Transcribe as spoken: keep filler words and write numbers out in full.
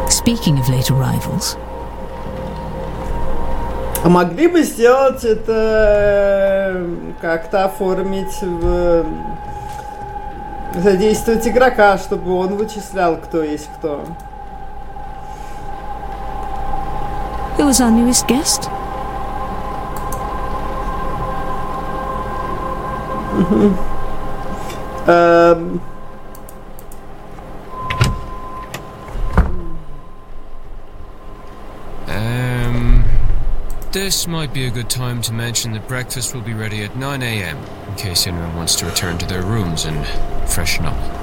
Speaking of late arrivals. А могли бы сделать это, как-то оформить, в... задействовать игрока, чтобы он вычислял, кто есть кто. Who was our newest guest? Mm-hmm. Um... Um... This might be a good time to mention that breakfast will be ready at nine a.m. in case anyone wants to return to their rooms and freshen up.